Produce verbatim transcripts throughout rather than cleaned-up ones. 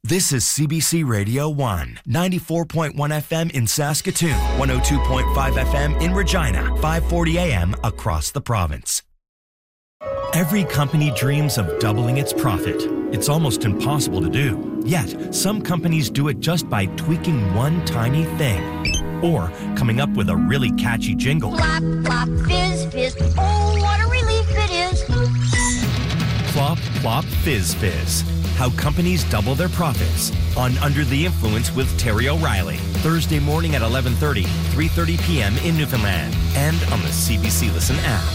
This is C B C Radio one, ninety-four point one F M in Saskatoon, one oh two point five F M in Regina, five forty A M across the province. Every company dreams of doubling its profit. It's almost impossible to do. Yet, some companies do it just by tweaking one tiny thing. Or coming up with a really catchy jingle. Plop, plop, fizz, fizz. Oh, what a relief it is. Plop, plop, fizz, fizz. How companies double their profits on Under the Influence with Terry O'Reilly. Thursday morning at eleven thirty, three thirty p.m. in Newfoundland and on the C B C Listen app.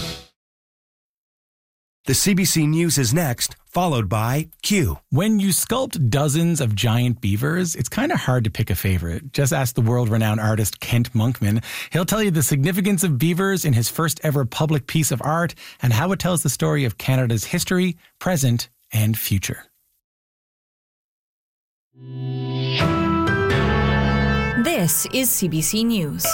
The C B C News is next, followed by Q. When you sculpt dozens of giant beavers, it's kind of hard to pick a favorite. Just ask the world-renowned artist Kent Monkman. He'll tell you the significance of beavers in his first ever public piece of art and how it tells the story of Canada's history, present, and future. This is C B C News.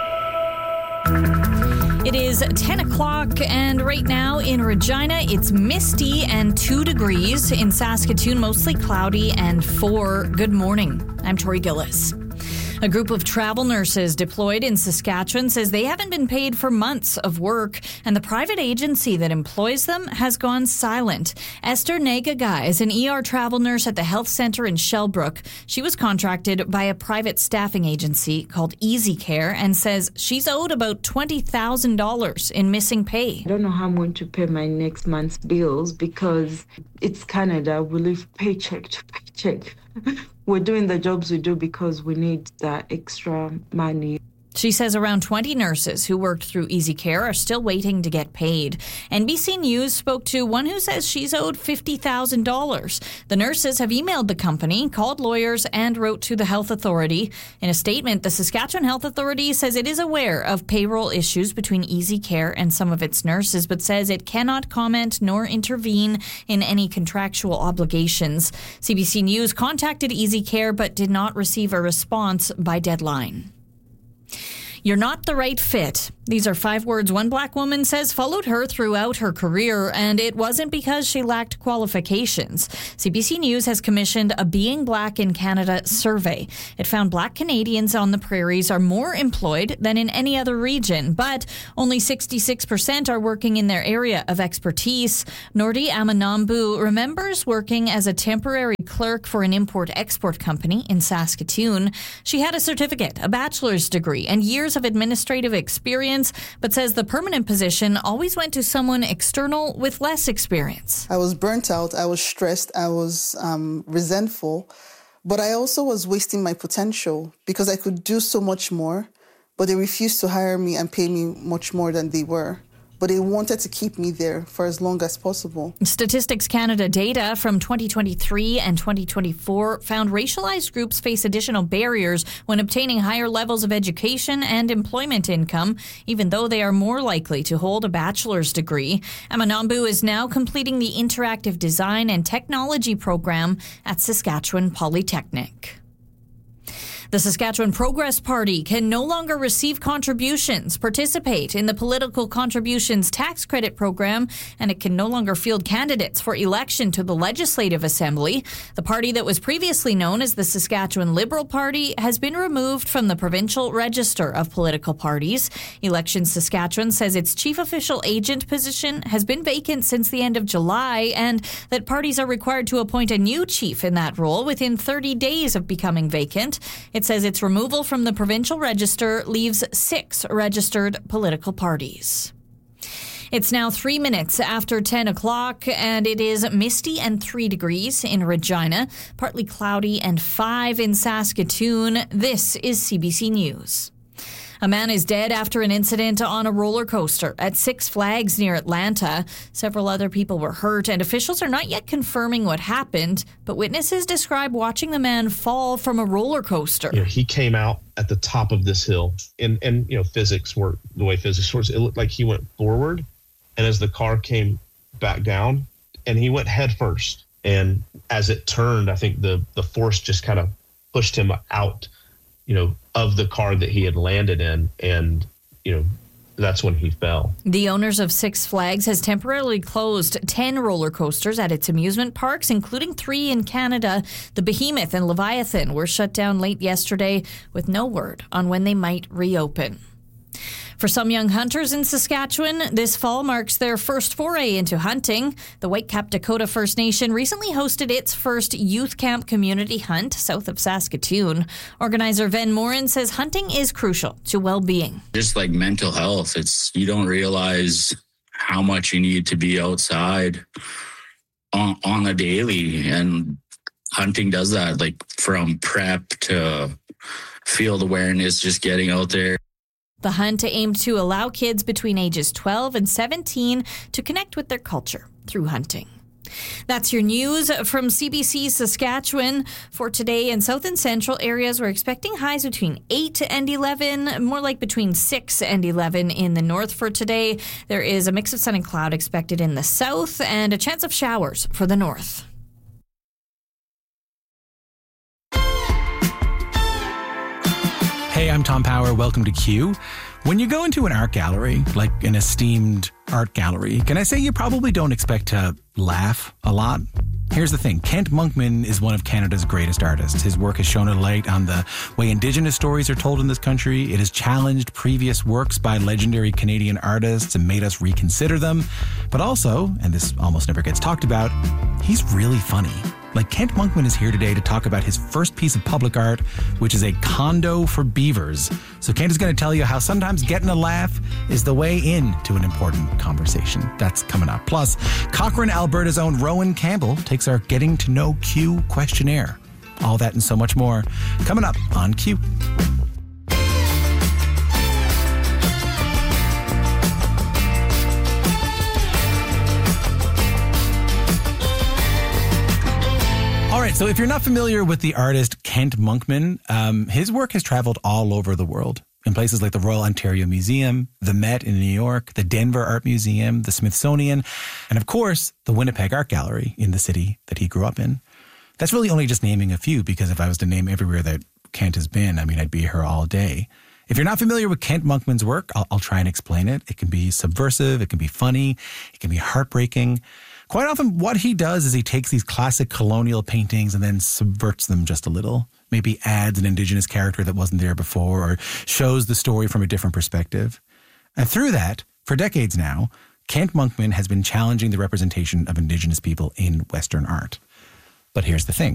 It is ten o'clock, and right now in Regina, it's misty and two degrees. In Saskatoon, mostly cloudy and four. Good morning. I'm Tori Gillis. A group of travel nurses deployed in Saskatchewan says they haven't been paid for months of work, and the private agency that employs them has gone silent. Esther Nagagai is an E R travel nurse at the health centre in Shellbrook. She was contracted by a private staffing agency called Easy Care and says she's owed about twenty thousand dollars in missing pay. I don't know how I'm going to pay my next month's bills because it's Canada. We live paycheck to paycheck. We're doing the jobs we do because we need that extra money. She says around twenty nurses who worked through Easy Care are still waiting to get paid. N B C News spoke to one who says she's owed fifty thousand dollars. The nurses have emailed the company, called lawyers, and wrote to the health authority. In a statement, the Saskatchewan Health Authority says it is aware of payroll issues between Easy Care and some of its nurses, but says it cannot comment nor intervene in any contractual obligations. C B C News contacted Easy Care but did not receive a response by deadline. You're not the right fit. These are five words one black woman says followed her throughout her career, and it wasn't because she lacked qualifications. C B C News has commissioned a Being Black in Canada survey. It found black Canadians on the prairies are more employed than in any other region, but only sixty-six percent are working in their area of expertise. Nordi Amanambu remembers working as a temporary clerk for an import-export company in Saskatoon. She had a certificate, a bachelor's degree, and years of administrative experience, but says the permanent position always went to someone external with less experience. I was burnt out, I was stressed, I was um, resentful, but I also was wasting my potential because I could do so much more, but they refused to hire me and pay me much more than they were. But they wanted to keep me there for as long as possible. Statistics Canada data from twenty twenty-three and twenty twenty-four found racialized groups face additional barriers when obtaining higher levels of education and employment income, even though they are more likely to hold a bachelor's degree. Amanambu is now completing the Interactive Design and Technology program at Saskatchewan Polytechnic. The Saskatchewan Progress Party can no longer receive contributions, participate in the Political Contributions Tax Credit Program, and it can no longer field candidates for election to the Legislative Assembly. The party that was previously known as the Saskatchewan Liberal Party has been removed from the provincial register of political parties. Elections Saskatchewan says its chief official agent position has been vacant since the end of July, and that parties are required to appoint a new chief in that role within thirty days of becoming vacant. It says its removal from the provincial register leaves six registered political parties. It's now three minutes after ten o'clock, and it is misty and three degrees in Regina, partly cloudy and five in Saskatoon. This is C B C News. A man is dead after an incident on a roller coaster at Six Flags near Atlanta. Several other people were hurt, and officials are not yet confirming what happened, but witnesses describe watching the man fall from a roller coaster. You know, he came out at the top of this hill, and, and you know, physics work the way physics works. It looked like he went forward, and as the car came back down, and he went head first. And as it turned, I think the, the force just kind of pushed him out, you know, of the car that he had landed in, and, you know, that's when he fell. The owners of Six Flags has temporarily closed ten roller coasters at its amusement parks, including three in Canada. The Behemoth and Leviathan were shut down late yesterday with no word on when they might reopen. For some young hunters in Saskatchewan, this fall marks their first foray into hunting. The Whitecap Dakota First Nation recently hosted its first youth camp community hunt south of Saskatoon. Organizer Ven Morin says hunting is crucial to well-being. Just like mental health, it's you don't realize how much you need to be outside on, on a daily, and hunting does that, like from prep to field awareness, just getting out there. The hunt aimed to allow kids between ages twelve and seventeen to connect with their culture through hunting. That's your news from C B C Saskatchewan. For today in south and central areas, we're expecting highs between eight and eleven, more like between six and eleven in the north for today. There is a mix of sun and cloud expected in the south and a chance of showers for the north. Hey, I'm Tom Power. Welcome to Q. When you go into an art gallery, like an esteemed art gallery, can I say you probably don't expect to laugh a lot? Here's the thing. Kent Monkman is one of Canada's greatest artists. His work has shone a light on the way Indigenous stories are told in this country. It has challenged previous works by legendary Canadian artists and made us reconsider them. But also, and this almost never gets talked about, he's really funny. Like, Kent Monkman is here today to talk about his first piece of public art, which is a condo for beavers. So Kent is going to tell you how sometimes getting a laugh is the way into an important conversation. That's coming up. Plus, Cochrane, Alberta's own Rowan Campbell takes our Getting to Know Q questionnaire. All that and so much more coming up on Q. All right, so if you're not familiar with the artist Kent Monkman, um, his work has traveled all over the world in places like the Royal Ontario Museum, the Met in New York, the Denver Art Museum, the Smithsonian, and of course, the Winnipeg Art Gallery in the city that he grew up in. That's really only just naming a few, because if I was to name everywhere that Kent has been, I mean, I'd be here all day. If you're not familiar with Kent Monkman's work, I'll, I'll try and explain it. It can be subversive, it can be funny, it can be heartbreaking. Quite often what he does is he takes these classic colonial paintings and then subverts them just a little. Maybe adds an Indigenous character that wasn't there before, or shows the story from a different perspective. And through that, for decades now, Kent Monkman has been challenging the representation of Indigenous people in Western art. But here's the thing.